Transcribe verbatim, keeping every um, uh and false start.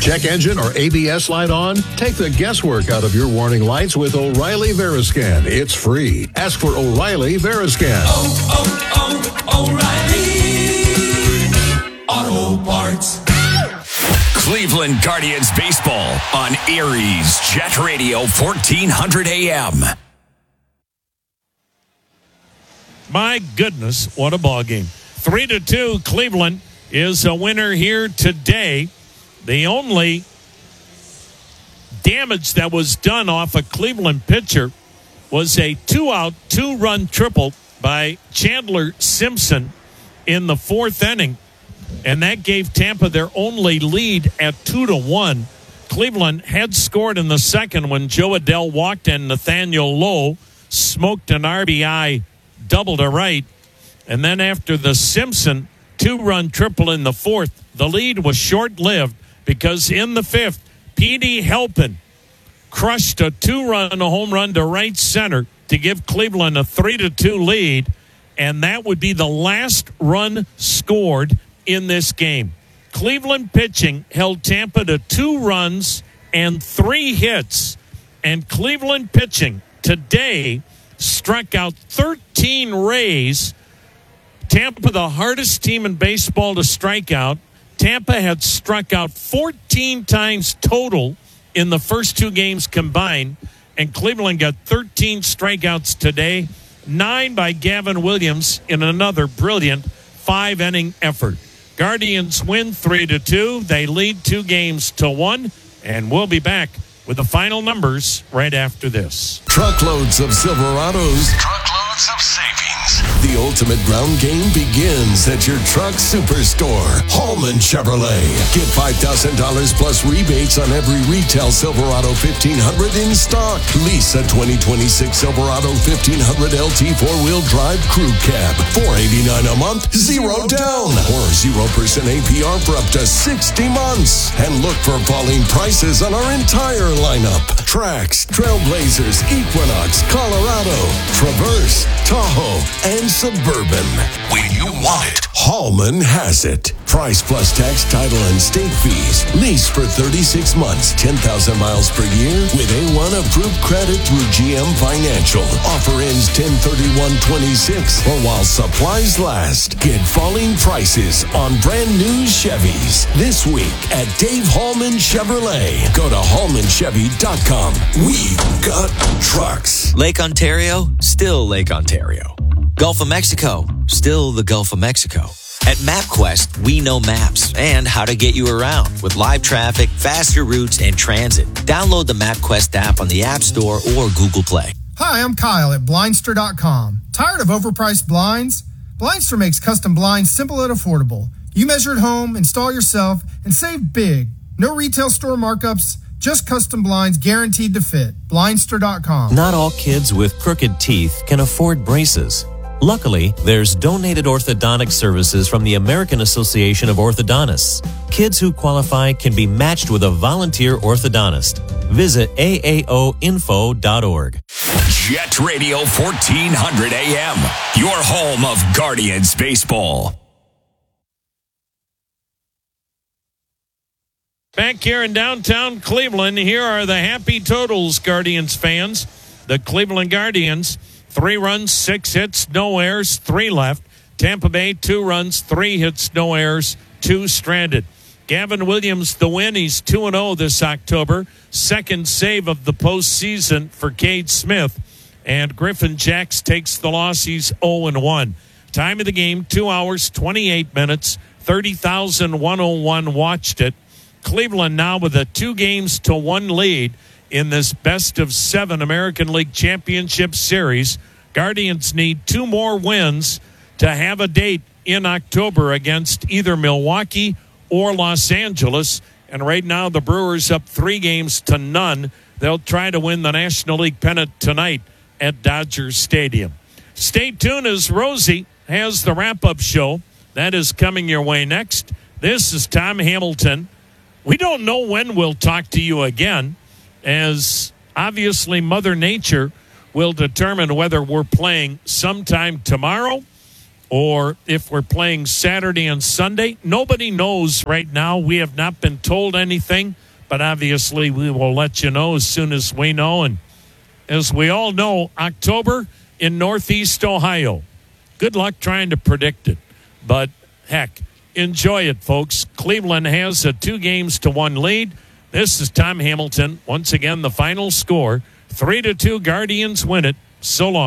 Check engine or A B S light on? Take the guesswork out of your warning lights with O'Reilly Veriscan. It's free. Ask for O'Reilly Veriscan. Oh, oh, oh, O'Reilly Auto Parts. Cleveland Guardians baseball on Erie's Jet Radio fourteen hundred A M. My goodness, what a ball game. Three to two, Cleveland is a winner here today. The only damage that was done off a Cleveland pitcher was a two-out, two-run triple by Chandler Simpson in the fourth inning, and that gave Tampa their only lead at two to one. Cleveland had scored in the second when Joe Adell walked and Nathaniel Lowe smoked an R B I double to right. And then after the Simpson two-run triple in the fourth, the lead was short-lived because in the fifth, Petey Halpin crushed a two-run home run to right center to give Cleveland a three to two lead, and that would be the last run scored in this game. Cleveland pitching held Tampa to two runs and three hits, and Cleveland pitching today struck out thirteen Rays. Tampa, the hardest team in baseball to strike out. Tampa had struck out fourteen times total in the first two games combined, and Cleveland got thirteen strikeouts today, nine by Gavin Williams in another brilliant five-inning effort. Guardians win three to two. They lead two games to one, and we'll be back with the final numbers right after this. Truckloads of Silverados. Truckloads of savings. The ultimate ground game begins at your truck superstore, Hallman Chevrolet. Get five thousand dollars plus rebates on every retail Silverado fifteen hundred in stock. Lease a twenty twenty-six Silverado fifteen hundred L T four-wheel drive crew cab. four hundred eighty-nine dollars a month, zero down. Or zero percent A P R for up to sixty months. And look for falling prices on our entire lineup. Trax, Trailblazers, Equinox, Colorado, Traverse, Tahoe, and Suburban. When you want it, Hallman has it. Price plus tax, title, and state fees. Lease for thirty-six months, ten thousand miles per year with A one approved credit through G M Financial. Offer ends ten thirty-one twenty-six or while supplies last. Get falling prices on brand new Chevys this week at Dave Hallman Chevrolet. Go to hallman chevy dot com. We've got trucks. Lake Ontario, still Lake Ontario. Gulf of Mexico, still the Gulf of Mexico. At MapQuest, we know maps and how to get you around with live traffic, faster routes, and transit. Download the MapQuest app on the App Store or Google Play. Hi, I'm Kyle at blindster dot com. Tired of overpriced blinds? Blindster makes custom blinds simple and affordable. You measure at home, install yourself, and save big. No retail store markups, just custom blinds guaranteed to fit. blindster dot com. Not all kids with crooked teeth can afford braces. Luckily, there's donated orthodontic services from the American Association of Orthodontists. Kids who qualify can be matched with a volunteer orthodontist. Visit A A O info dot org. Jet Radio fourteen hundred A M, your home of Guardians baseball. Back here in downtown Cleveland, here are the happy totals, Guardians fans. The Cleveland Guardians, three runs, six hits, no errors, three left. Tampa Bay, two runs, three hits, no errors, two stranded. Gavin Williams, the win. He's two and oh this October. Second save of the postseason for Cade Smith. And Griffin Jacks takes the loss. He's oh and one. Time of the game, two hours, twenty-eight minutes. thirty thousand one hundred one watched it. Cleveland now with a two games to one lead in this best of seven American League Championship Series. Guardians need two more wins to have a date in October against either Milwaukee or Los Angeles. And right now the Brewers up three games to none. They'll try to win the National League pennant tonight at Dodger Stadium. Stay tuned as Rosie has the wrap-up show. That is coming your way next. This is Tom Hamilton. We don't know when we'll talk to you again, as obviously Mother Nature will determine whether we're playing sometime tomorrow or if we're playing Saturday and Sunday. Nobody knows right now. We have not been told anything, but obviously we will let you know as soon as we know. And as we all know, October in Northeast Ohio. Good luck trying to predict it. But, heck, enjoy it, folks. Cleveland has a two games to one lead. This is Tom Hamilton. Once again, the final score, three to two, Guardians win it. So long.